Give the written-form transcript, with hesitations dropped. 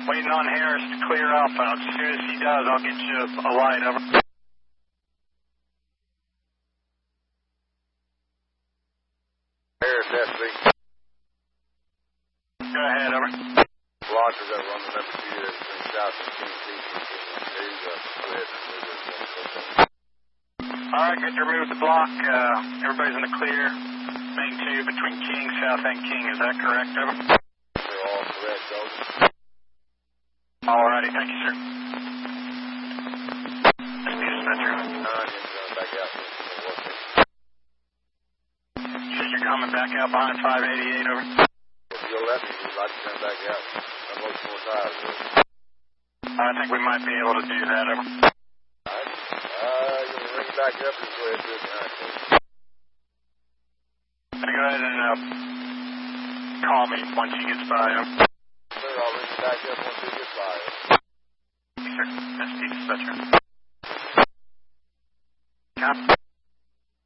Waiting on Harris to clear Alpha. As soon as he does, I'll get you a light. Over. Harris, SB. Go ahead, over. Blockers that run the number 2 that's been south of King Peak. Alright, good to remove the block. Everybody's in the clear. Main 2 between King, South and King. Is that correct, over? They're all correct, over. Alrighty, thank you, sir. Speed dispatcher. Back out. You said you're coming back out behind 588, over? If you go left, you'd like to turn back out. I'm looking for tires. I think we might be able to do that, over. Alright, you're going to ring back up this way to it behind you. Go ahead and call me once he gets by, over. Sir, I'll ring you back up once he gets by. Yes, sir. That's Speed dispatcher. Copy.